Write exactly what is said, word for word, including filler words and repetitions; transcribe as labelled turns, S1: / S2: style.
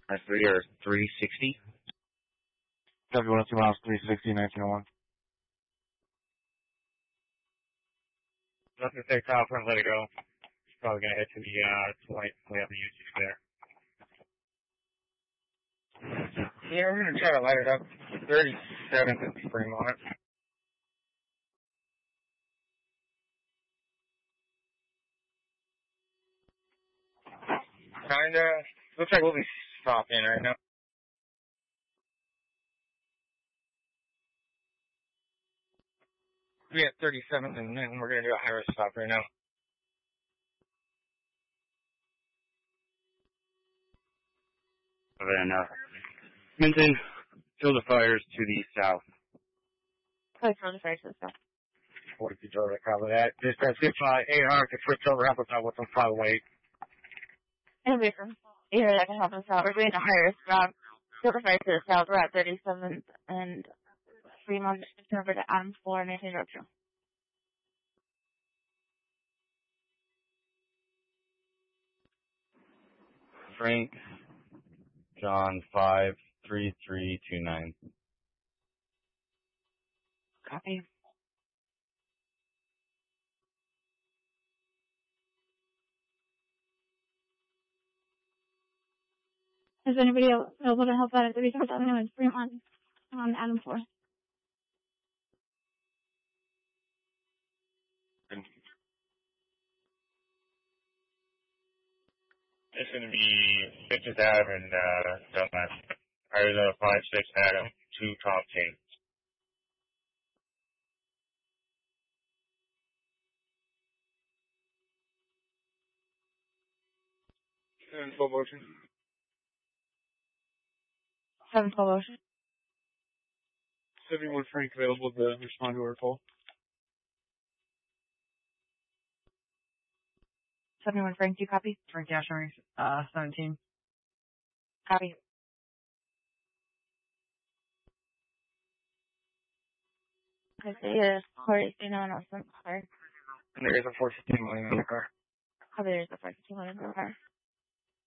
S1: That's three or three sixty.
S2: W one oh two miles, three sixty, nineteen oh one.
S3: Nothing to take off and let it go. It's probably gonna head to the uh twenty way up the usage there.
S4: Yeah, we're gonna try to light it up. thirty-seven at Fremont. Kinda. Looks like we'll be stopping right now. We at thirty-seven, and then we're gonna do a high risk stop right now.
S1: Then, uh, Minton, field of fires to the south.
S5: Oh, field of fires to the south.
S3: forty feet over the cover that. Dispatch six five eight hundred to switch over, help us out with some five weight.
S5: It'll be from here that can help us out. We're doing a high risk stop. Field of fires to the south. We're at thirty-seventh and Fremont, switching over to Adams four, nineteen Road Trail.
S1: Frank, John five three three two nine.
S5: Copy. Is anybody able to help out at the Resource Avenue in Fremont on Adam four?
S3: It's gonna be Fifth Ave and uh Dumbass. Arizona five six Adam, two top team.
S4: Seven full motion.
S5: Seven full motion.
S4: seventy-one Frank available to respond to our call.
S5: seventy-one Frank, do you copy?
S6: Frank Ashbury, uh, seventeen.
S5: Copy. I see a Corey, you know, no, some car.
S4: And there is a four fifteen million in the car.
S5: Oh, there's a four fifteen million in the car.